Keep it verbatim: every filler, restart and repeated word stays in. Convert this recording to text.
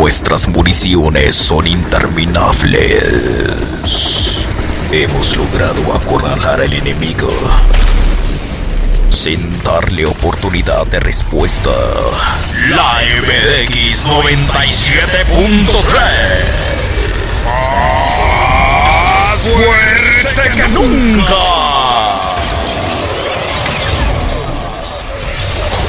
Nuestras municiones son interminables. Hemos logrado acorralar al enemigo sin darle oportunidad de respuesta. La M D X noventa y siete punto tres, más fuerte que nunca.